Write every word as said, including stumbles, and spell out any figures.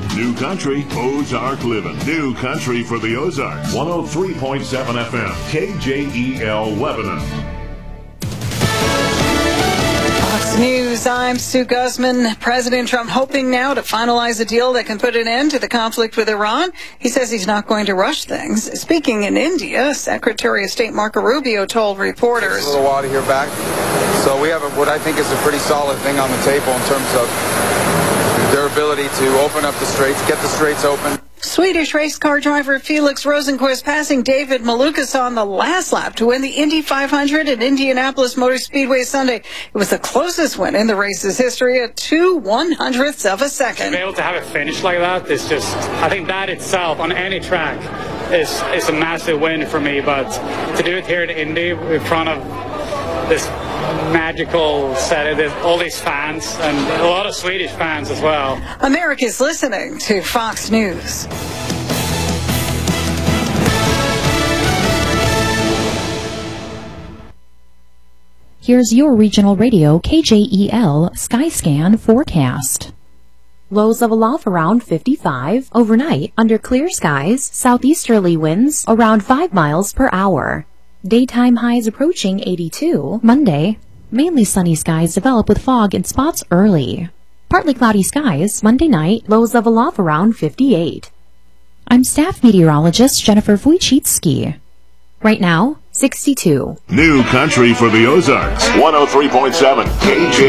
New country, Ozark living. New country for the Ozarks. one oh three point seven F M, K J E L Lebanon. Fox News, I'm Sue Guzman. President Trump hoping now to finalize a deal that can put an end to the conflict with Iran. He says he's not going to rush things. Speaking in India, Secretary of State Marco Rubio told reporters. It's a little while to hear back. So we have a, what I think is a pretty solid thing on the table in terms of their ability to open up the straits, get the straits open. Swedish race car driver Felix Rosenqvist passing David Malukas on the last lap to win the Indy five hundred at Indianapolis Motor Speedway Sunday. It was the closest win in the race's history at two one-hundredths of a second. To be able to have a finish like that is just, I think that itself on any track is, is a massive win for me. But to do it here at Indy in front of this magical set of all these fans and a lot of Swedish fans as well. America's listening to Fox News. Here's your regional radio K J E L Skyscan forecast. Lows of aloft around fifty-five. Overnight, under clear skies, southeasterly winds around five miles per hour. Daytime highs approaching eighty-two. Monday, mainly sunny skies develop with fog in spots early. Partly cloudy skies. Monday night, lows of aloft around fifty-eight. I'm staff meteorologist Jennifer Wojcicki. Right now, sixty-two. New country for the Ozarks. one oh three point seven K J